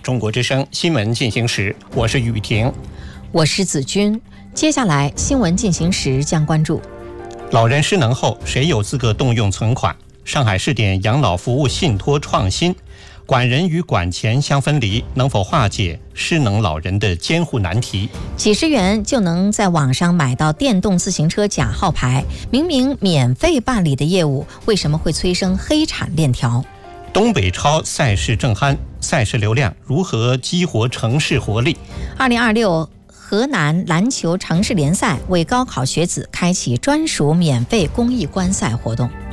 中国之声新闻进行时，我是雨婷， 我是子君。接下来新闻进行时将关注： 老人失能后，谁有资格动用存款？上海试点养老服务信托创新，管人与管钱相分离，能否化解失能老人的监护难题？ 几十元就能在网上买到电动自行车假号牌，明明免费办理的业务，为什么会催生黑产链条？ 东北超赛事正酣，赛事流量如何激活城市活力 ？2026河南篮球城市联赛为高考学子开启专属免费公益观赛活动。